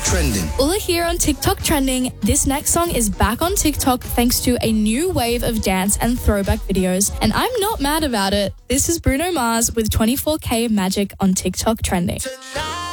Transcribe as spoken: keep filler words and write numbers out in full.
Trending. Ula here on TikTok Trending. This next song is back on TikTok thanks to a new wave of dance and throwback videos, and I'm not mad about it. This is Bruno Mars with twenty-four K Magic on TikTok Trending.